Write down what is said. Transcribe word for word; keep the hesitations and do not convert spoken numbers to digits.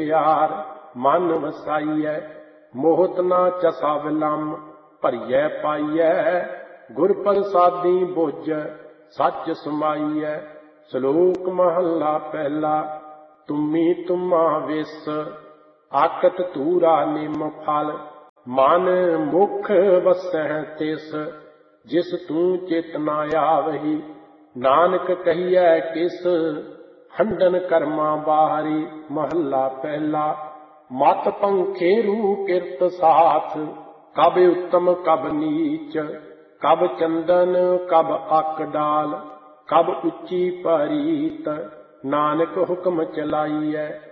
प्यार मन वसाइय। मोहत ना चसा विलम भरिय पाइय। गुर प्रसादी बुझ सच समाइय। श्लोक महला पहला। तुम्ही तुम्हा विस आकट तूरा निम फल। मन मुख वसह तिस जिस तू चित न आवही। नानक कहिए किस हंडन कर्मा बाहरी। महला पहला। मत पंखेरु किरत साथ कब उत्तम कब नीच। कब चंदन कब अक डाल कब उच्ची परीत। नानक हुक्म चलाइए